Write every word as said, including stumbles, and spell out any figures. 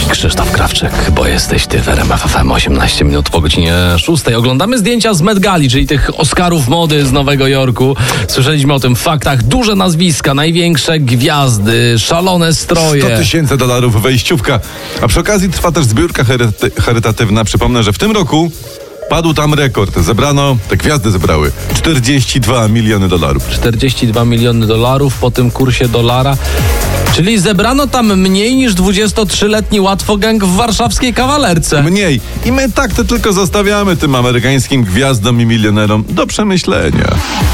Krzysztof Krawczyk, bo jesteś ty w R M F F M. osiemnaście minut po godzinie szóstej. Oglądamy zdjęcia z Met Gali, czyli tych Oscarów mody z Nowego Jorku. Słyszeliśmy o tym w faktach. Duże nazwiska, największe gwiazdy, szalone stroje. sto tysięcy dolarów wejściówka. A przy okazji trwa też zbiórka charyty- charytatywna. Przypomnę, że w tym roku padł tam rekord. Zebrano, te gwiazdy zebrały czterdzieści dwa miliony dolarów. czterdzieści dwa miliony dolarów po tym kursie dolara. Czyli zebrano tam mniej niż dwudziestotrzyletni łatwogang w warszawskiej kawalerce. Mniej. I my tak to tylko zostawiamy tym amerykańskim gwiazdom i milionerom do przemyślenia.